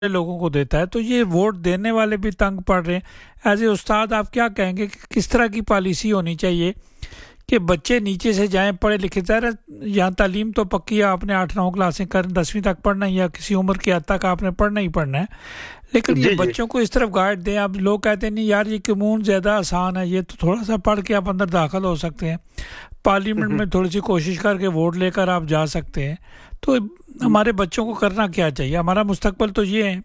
लोगों को देता है, तो ये वोट देने वाले भी तंग पड़ रहे हैं। एज ए उस्ताद आप क्या कहेंगे कि किस तरह की पॉलिसी होनी चाहिए कि बच्चे नीचे से जाएं, पढ़े लिखे जाए, यहाँ तालीम तो पक्की है, आपने 8-9 क्लासें कर 10वीं तक पढ़ना है या किसी उम्र की हद तक आपने पढ़ना ही पढ़ना है, लेकिन ये बच्चों को इस तरफ गाइड दें। अब लोग कहते हैं नहीं यार ये कानून ज़्यादा आसान है, ये तो थोड़ा सा पढ़ के आप अंदर दाखिल हो सकते हैं, पार्लियामेंट में थोड़ी सी कोशिश करके वोट लेकर आप जा सकते हैं। तो हमारे बच्चों को करना क्या चाहिए? हमारा मुस्तकबिल तो ये है।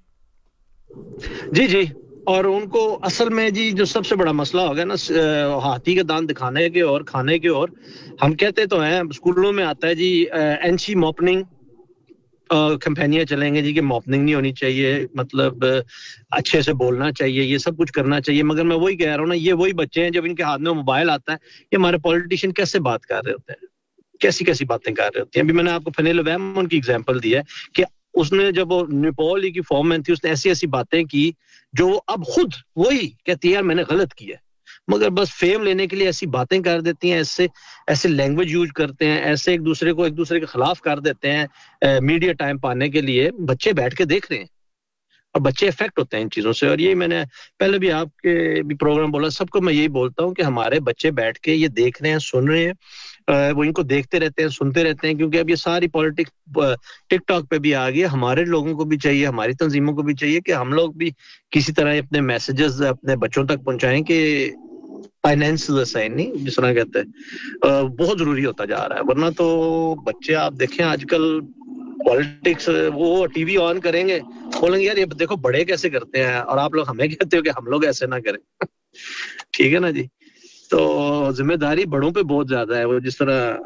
जी जी, और उनको असल में जी जो सबसे बड़ा मसला हो गया ना, हाथी का दांत दिखाने के और खाने के, और हम कहते तो हैं स्कूलों में आता है जी एंटी मॉपनिंग कैंपेनियां चलेंगे जी कि मॉपनिंग नहीं होनी चाहिए, मतलब अच्छे से बोलना चाहिए, ये सब कुछ करना चाहिए। मगर मैं वही कह रहा हूँ ना, ये वही बच्चे हैं जब इनके हाथ में मोबाइल आता है, ये हमारे पॉलिटिशियन कैसे बात कर रहे होते हैं, कैसी कैसी बातें कर रहे होते हैं। अभी मैंने आपको फनील वैमन की एग्जांपल दी है कि उसने जब वो नेपोल की फॉर्म में थी, उसने ऐसी ऐसी बातें की जो अब खुद वही कहती है यार मैंने गलत किया, मगर बस फेम लेने के लिए ऐसी बातें कर देती हैं, ऐसे ऐसे लैंग्वेज यूज करते हैं, ऐसे एक दूसरे के खिलाफ कर देते हैं मीडिया टाइम पाने के लिए। बच्चे बैठ के देख रहे हैं और बच्चे इफेक्ट होते हैं इन चीजों से। और ये मैंने पहले भी आपके भी प्रोग्राम बोला, सबको मैं यही बोलता हूँ कि हमारे बच्चे बैठ के ये देख रहे हैं, सुन रहे हैं, वो इनको देखते रहते हैं, सुनते रहते हैं, क्योंकि अब ये सारी पॉलिटिक्स टिकटॉक पे भी आ गई है। हमारे लोगों को भी चाहिए, हमारी तंजीमों को भी चाहिए कि हम लोग भी किसी तरह अपने मैसेजेस अपने बच्चों तक पहुंचाएं कि फाइनेंस सही नहीं, जिस तरह कहते हैं, बहुत जरूरी होता जा रहा है। वरना तो बच्चे आप देखें आजकल पॉलिटिक्स, वो टीवी ऑन करेंगे, बोलेंगे यार ये देखो बड़े कैसे करते हैं, और आप लोग हमें कहते हो कि हम लोग ऐसे ना करें। ठीक है ना जी। तो जिम्मेदारी बड़ों पे बहुत ज्यादा है। वो जिस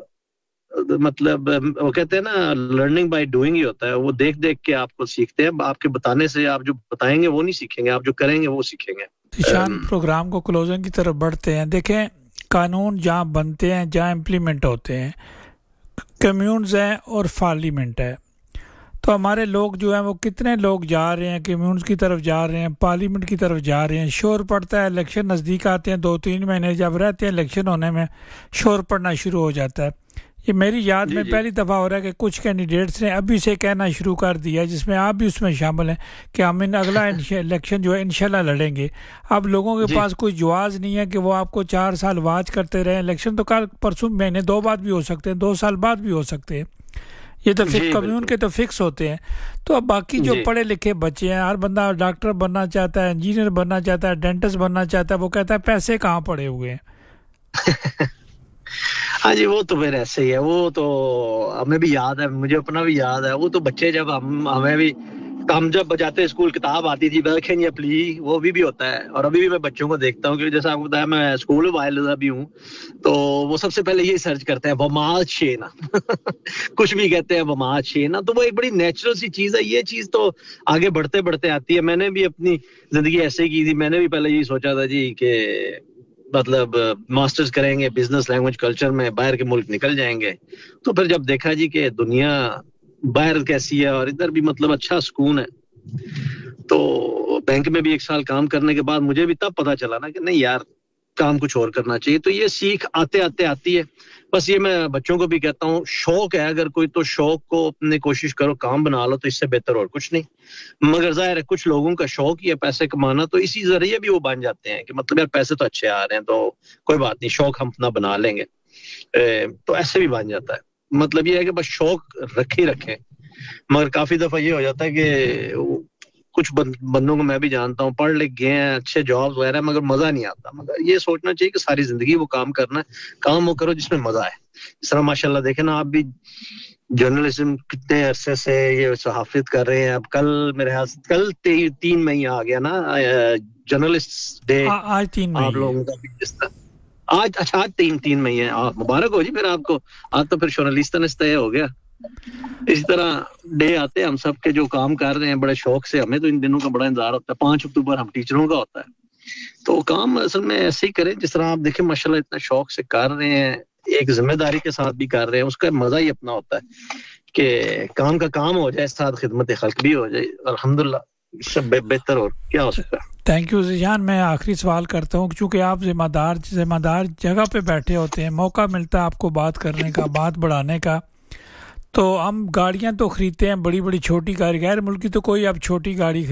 तरह मतलब वो कहते हैं ना लर्निंग बाय डूइंग ही होता है, वो देख देख के आपको सीखते हैं। आपके बताने से आप जो बताएंगे वो नहीं सीखेंगे, आप जो करेंगे वो सीखेंगे। ईशान, प्रोग्राम को क्लोजिंग की तरफ बढ़ते हैं। देखें, कानून जहाँ बनते हैं, जहाँ इम्प्लीमेंट होते हैं, कम्यून्स हैं और पार्लियामेंट है, तो हमारे लोग जो हैं वो कितने लोग जा रहे हैं, कम्यून्स की तरफ जा रहे हैं, पार्लियामेंट की तरफ जा रहे हैं। शोर पड़ता है, इलेक्शन नज़दीक आते हैं, 2-3 महीने जब रहते हैं इलेक्शन होने में शोर पड़ना शुरू हो जाता है। ये मेरी याद में पहली दफ़ा हो रहा है कि कुछ कैंडिडेट्स ने अभी से कहना शुरू कर दिया, जिसमें आप भी उसमें शामिल हैं, कि हम इन अगला इलेक्शन जो है इंशाल्लाह लड़ेंगे। अब लोगों के पास कोई जवाज़ नहीं है कि वो आपको 4 साल वाच करते रहे। इलेक्शन तो कल परसों महीने 2 बाद भी हो सकते हैं, 2 साल बाद भी हो सकते हैं, ये तो फिक्स कम्यून के तो फिक्स होते हैं। तो अब बाकी जो पढ़े लिखे बच्चे हैं, हर बंदा डॉक्टर बनना चाहता है, इंजीनियर बनना चाहता है, डेंटिस्ट बनना चाहता है, वो कहता है पैसे कहाँ पड़े हुए हैं। हाँ जी, वो तो फिर ऐसे ही है। वो तो हमें भी याद है, मुझे अपना भी याद है। वो तो बच्चे जब हमें भी हम जब बजाते स्कूल किताब आती थी बैखें या प्ली, वो भी होता है। और अभी भी मैं बच्चों को देखता हूँ, क्योंकि जैसा आपको बताया मैं स्कूल वायरल भी हूँ, तो वो सबसे पहले यही सर्च करते हैं बमाज शेना। कुछ भी कहते हैं बमाज शेना, तो वो एक बड़ी नेचुरल सी चीज है। ये चीज तो आगे बढ़ते बढ़ते आती है। मैंने भी अपनी जिंदगी ऐसे ही की थी। मैंने भी पहले यही सोचा था जी कि मतलब मास्टर्स करेंगे बिजनेस लैंग्वेज कल्चर में, बाहर के मुल्क निकल जाएंगे। तो फिर जब देखा जी कि दुनिया बाहर कैसी है और इधर भी मतलब अच्छा सुकून है, तो बैंक में भी 1 साल काम करने के बाद मुझे भी तब पता चला ना कि नहीं यार, काम कुछ और करना चाहिए। तो ये सीख आते आते आती है। बस ये मैं बच्चों को भी कहता हूँ, शौक है अगर कोई, तो शौक को अपने कोशिश करो, काम बना लो, तो इससे बेहतर और कुछ नहीं। मगर जाहिर है कुछ लोगों का शौक ही है पैसे कमाना, तो इसी जरिए भी वो बन जाते हैं कि मतलब यार पैसे तो अच्छे आ रहे हैं, तो कोई बात नहीं, शौक हम अपना बना लेंगे। तो ऐसे भी बन जाता है। मतलब ये है कि बस शौक रखे ही रखें। मगर काफी दफा ये हो जाता है कि कुछ बंदों को मैं भी जानता हूँ, पढ़ लिख गए हैं, अच्छे जॉब वगैरह, मगर मजा नहीं आता। मगर ये सोचना चाहिए कि सारी जिंदगी वो काम करना है, काम वो करो जिसमें मजा है। इस तरह माशाल्लाह देखे ना, आप भी जर्नलिज्म कितने अरसे से ये सहाफियत कर रहे हैं। अब कल मेरे ख्याल कल 3 मई आ गया ना जर्नलिस्ट डे, आज 3 मई आप लोगों का भी जिस तरह आज, अच्छा आज 3 मई है, मुबारक हो जी फिर आपको। आज तो फिर जर्नलिस्टन तय हो गया। इस तरह डे आते हैं हम सब के जो काम कर रहे हैं बड़े शौक से। हमें तो इन दिनों का बड़ा इंतजार होता है, 5 अक्टूबर हम टीचरों का होता है। तो काम असल में ऐसे ही करें जिस तरह आप देखें माशाल्लाह इतना शौक से कर रहे हैं, एक जिम्मेदारी के साथ भी कर रहे हैं। उसका मजा ही अपना होता है कि काम का काम हो जाए, साथ खिदमत खल्क भी हो जाए। अल्हम्दुलिल्लाह, इससे बेहतर और क्या हो सकता है। Thank you ज़ियान। मैं आखिरी सवाल करता हूँ, क्योंकि आप जिम्मेदार जगह पे बैठे होते हैं, मौका मिलता है आपको बात करने का, बात बढ़ाने का, تو ہم گاڑیاں تو خریدتے ہیں بڑی بڑی چھوٹی گاڑی، غیر ملکی تو کوئی اب چھوٹی گاڑی